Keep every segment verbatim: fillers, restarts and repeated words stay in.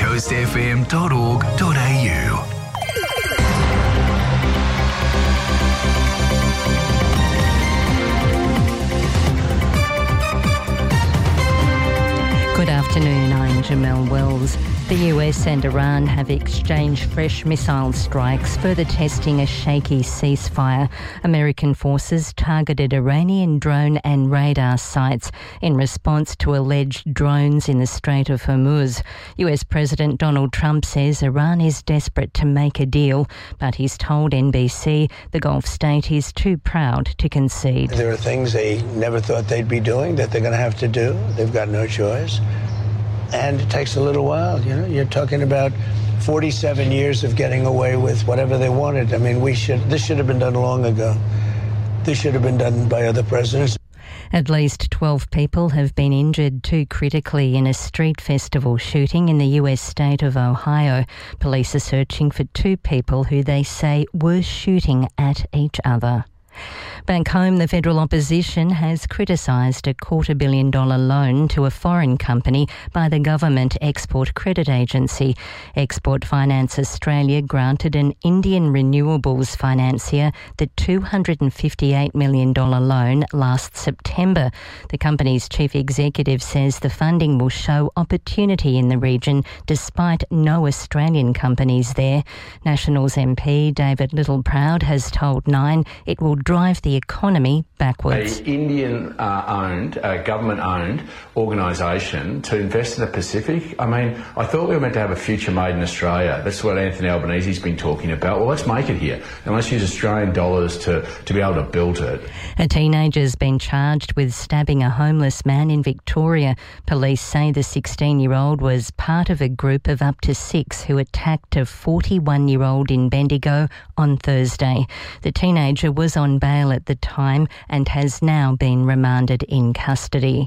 coast f m dot org dot a u. Good afternoon, I'm Jamelle Wells. The U S and Iran have exchanged fresh missile strikes, further testing a shaky ceasefire. American forces targeted Iranian drone and radar sites in response to alleged drones in the Strait of Hormuz. U S President Donald Trump says Iran is desperate to make a deal, but he's told N B C the Gulf state is too proud to concede. There are things they never thought they'd be doing that they're going to have to do. They've got no choice. And it takes a little while, you know. You're talking about forty-seven years of getting away with whatever they wanted. I mean, we should. This should have been done long ago. This should have been done by other presidents. At least twelve people have been injured, too critically, in a street festival shooting in the U S state of Ohio. Police are searching for two people who they say were shooting at each other. Back home, the federal opposition has criticised a quarter billion dollar loan to a foreign company by the government Export Credit Agency. Export Finance Australia granted an Indian renewables financier the two hundred fifty-eight million dollars loan last September. The company's chief executive says the funding will show opportunity in the region despite no Australian companies there. Nationals M P David Littleproud has told Nine it will drive the economy backwards. An Indian-owned, uh, uh, government-owned organisation to invest in the Pacific. I mean, I thought we were meant to have a future made in Australia. That's what Anthony Albanese's been talking about. Well, let's make it here, and let's use Australian dollars to, to be able to build it. A teenager's been charged with stabbing a homeless man in Victoria. Police say the sixteen-year-old was part of a group of up to six who attacked a forty-one-year-old in Bendigo on Thursday. The teenager was on bail at the time and has now been remanded in custody.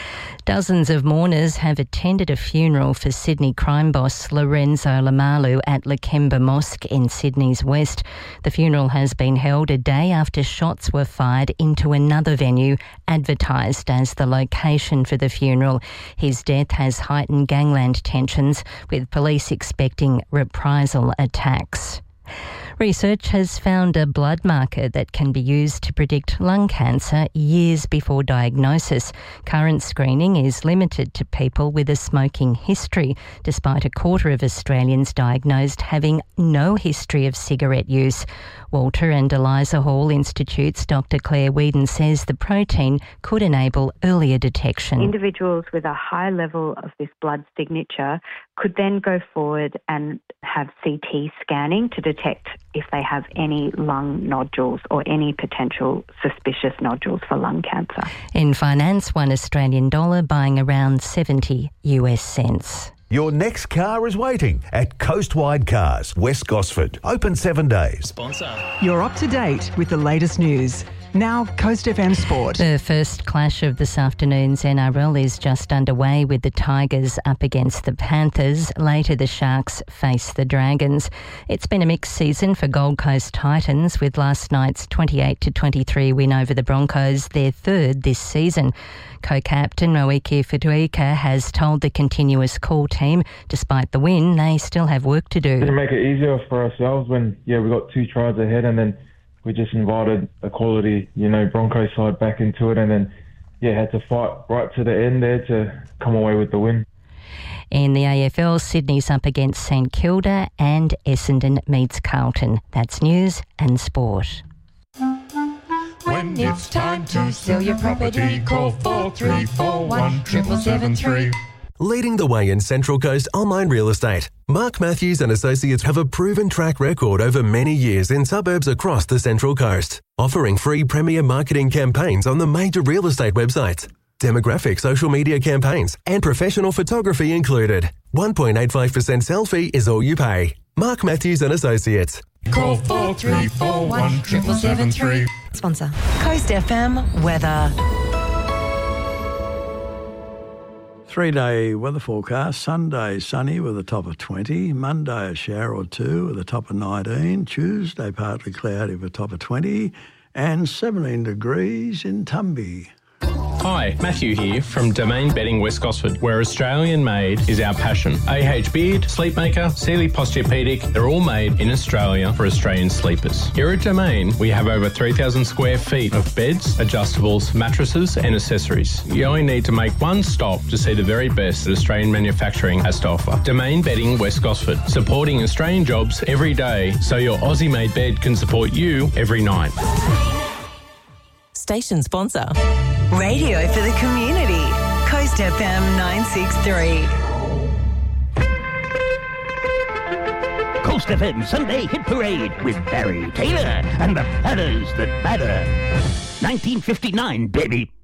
Dozens of mourners have attended a funeral for Sydney crime boss Lorenzo Lamalu at Lakemba Mosque in Sydney's west. The funeral has been held a day after shots were fired into another venue advertised as the location for the funeral. His death has heightened gangland tensions, with police expecting reprisal attacks. Research has found a blood marker that can be used to predict lung cancer years before diagnosis. Current screening is limited to people with a smoking history, despite a quarter of Australians diagnosed having no history of cigarette use. Walter and Eliza Hall Institute's Doctor Claire Whedon says the protein could enable earlier detection. Individuals with a high level of this blood signature could then go forward and have C T scanning to detect if they have any lung nodules or any potential suspicious nodules for lung cancer. In finance, one Australian dollar buying around seventy U S cents. Your next car is waiting at Coastwide Cars, West Gosford. Open seven days. Sponsor. You're up to date with the latest news. Now, Coast F M Sport. The first clash of this afternoon's N R L is just underway, with the Tigers up against the Panthers. Later, the Sharks face the Dragons. It's been a mixed season for Gold Coast Titans, with last night's twenty-eight to twenty-three win over the Broncos, their third this season. Co-captain Moeki Futuika has told the Continuous Call team, despite the win, they still have work to do. To make it easier for ourselves when, yeah, we got two tries ahead, and then we just invited a quality, you know, Broncos side back into it, and then, yeah, had to fight right to the end there to come away with the win. In the A F L, Sydney's up against St Kilda and Essendon meets Carlton. That's news and sport. When it's time to sell your property, call four three four one, seven seven three. Leading the way in Central Coast online real estate, Mark Matthews and Associates have a proven track record over many years in suburbs across the Central Coast, offering free premier marketing campaigns on the major real estate websites, demographic social media campaigns, and professional photography included. one point eight five percent sell fee is all you pay. Mark Matthews and Associates. Call four three four one, seven seven three. Sponsor. Coast F M weather. Three-day weather forecast. Sunday, sunny with a top of twenty. Monday, a shower or two with a top of nineteen. Tuesday, partly cloudy with a top of twenty. And seventeen degrees in Tumby. Hi, Matthew here from Domain Bedding West Gosford, where Australian made is our passion. A H Beard, Sleepmaker, Sealy Posturepedic, they're all made in Australia for Australian sleepers. Here at Domain, we have over three thousand square feet of beds, adjustables, mattresses and accessories. You only need to make one stop to see the very best that Australian manufacturing has to offer. Domain Bedding West Gosford, supporting Australian jobs every day so your Aussie-made bed can support you every night. Station sponsor. Radio for the community. Coast F M nine sixty-three. Coast F M Sunday Hit Parade with Barry Taylor and the Platters That Matter. nineteen fifty-nine, baby.